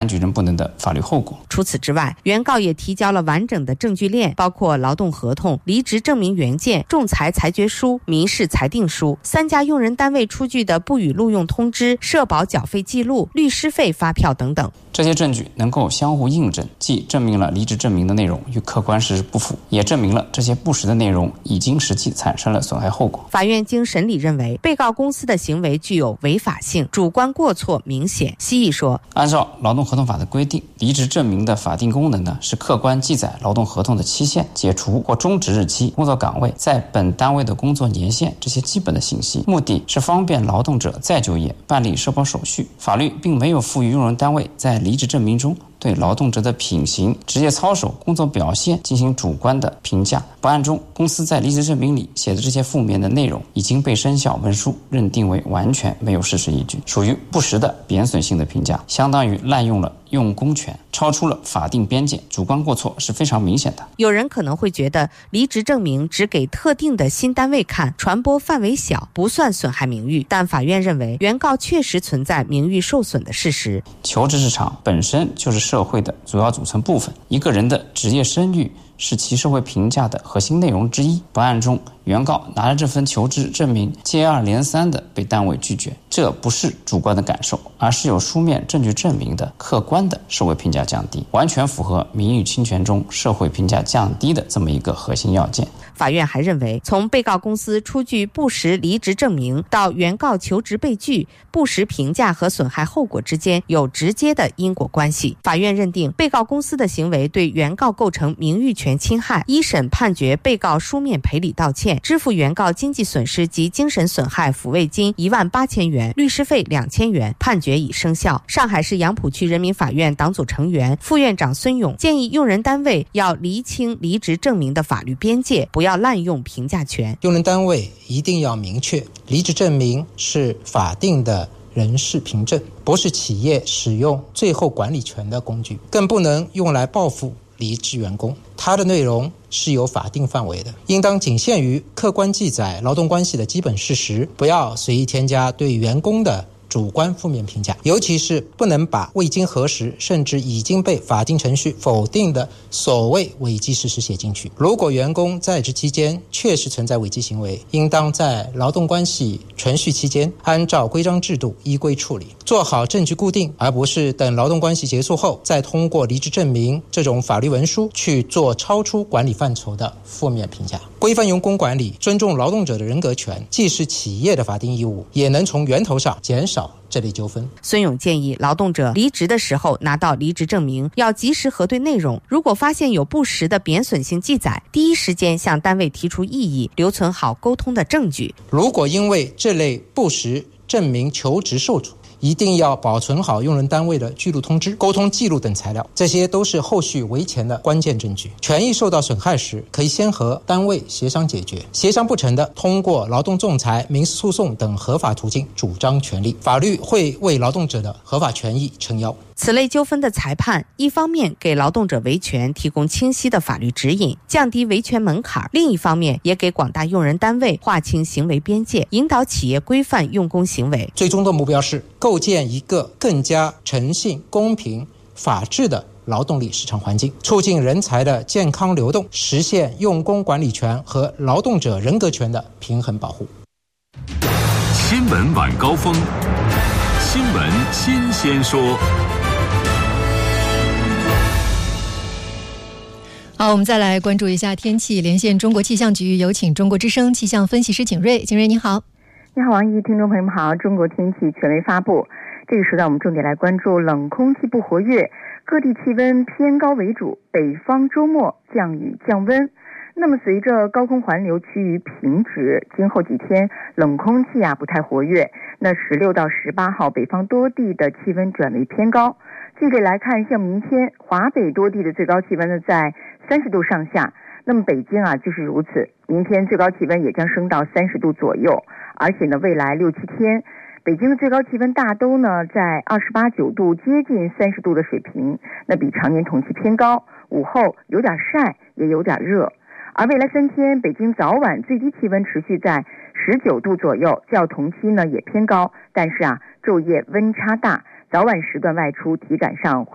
举人不能的法律后果。 除此之外，原告也提交了完整的证据链，包括劳动合同、离职证明原件、仲裁裁决书、民事裁定书、3家用人单位出具的不予录用通知、社保缴费记录、律师费发票等等。 这些证据能够相互印证，既证明了离职证明的内容与客观事实不符，也证明了这些不实的内容已经实际产生了损害后果。 法院经审理认为，被告公司的行为具有违法性，主观过错明显。西义说， 按照劳动合同法的规定，离职证明的法定功能呢是客观记载劳动合同的期限、解除或终止日期、工作岗位、在本单位的工作年限这些基本的信息，目的是方便劳动者再就业、办理社保手续。法律并没有赋予用人单位在离职证明中对劳动者的品行、职业操守、工作表现进行主观的评价。本案中，公司在离职证明里写的这些负面的内容已经被生效文书认定为完全没有事实依据，属于不实的贬损性的评价，相当于滥用了用工权，超出了法定边界，主观过错是非常明显的。 有人可能会觉得离职证明只给特定的新单位看，传播范围小，不算损害名誉，但法院认为原告确实存在名誉受损的事实。 求职市场本身就是社会的主要组成部分，一个人的职业声誉是其社会评价的核心内容之一。本案中，原告拿着这份求职证明接二连三地被单位拒绝，这不是主观的感受，而是有书面证据证明的客观的社会评价降低，完全符合名誉侵权中社会评价降低的这么一个核心要件。 法院还认为，从被告公司出具不实离职证明到原告求职被拒，不实评价和损害后果之间有直接的因果关系。法院认定被告公司的行为对原告构成名誉权侵害，一审判决被告书面赔礼道歉，支付原告经济损失及精神损害抚慰金18000元，律师费2000元，判决已生效。上海市杨浦区人民法院党组成员、副院长孙勇建议用人单位要厘清离职证明的法律边界，不要滥用评价权。 用人单位一定要明确，离职证明是法定的人事凭证，不是企业使用最后管理权的工具，更不能用来报复离职员工。它的内容是有法定范围的，应当仅限于客观记载劳动关系的基本事实，不要随意添加对员工的主观负面评价，尤其是不能把未经核实甚至已经被法定程序否定的所谓违纪事实写进去。如果员工在职期间确实存在违纪行为，应当在劳动关系存续期间按照规章制度依规处理，做好证据固定，而不是等劳动关系结束后再通过离职证明这种法律文书去做超出管理范畴的负面评价。规范用工管理，尊重劳动者的人格权，既是企业的法定义务，也能从源头上减少这类纠纷。 孙勇建议劳动者离职的时候拿到离职证明，要及时核对内容，如果发现有不实的贬损性记载，第一时间向单位提出异议，留存好沟通的证据。 如果因为这类不实证明求职受阻，一定要保存好用人单位的记录通知、沟通记录等材料，这些都是后续维权的关键证据。权益受到损害时，可以先和单位协商解决，协商不成的，通过劳动仲裁、民事诉讼等合法途径主张权利。法律会为劳动者的合法权益撑腰。 此类纠纷的裁判，一方面给劳动者维权提供清晰的法律指引，降低维权门槛；另一方面也给广大用人单位划清行为边界，引导企业规范用工行为。 最终的目标是构建一个更加诚信、公平、法治的劳动力市场环境，促进人才的健康流动，实现用工管理权和劳动者人格权的平衡保护。 新闻晚高峰，新闻新鲜说。 好，我们再来关注一下天气，连线中国气象局，有请中国之声气象分析师景睿。景睿你好。 你好王毅，听众朋友们好。中国天气权威发布，这个时段我们重点来关注冷空气不活跃，各地气温偏高为主，北方周末降雨降温。那么随着高空环流趋于平直，今后几天冷空气不太活跃，那16到18号北方多地的气温转为偏高。具体来看，像明天华北多地的最高气温呢在30度上下，那么北京就是如此，明天最高气温也将升到30度左右，而且呢未来6、7天北京的最高气温大都呢在28、9度，接近30度的水平，那比常年同期偏高，午后有点晒也有点热。而未来3天北京早晚最低气温持续在19度左右，较同期呢也偏高，但是昼夜温差大，早晚时段外出体感上会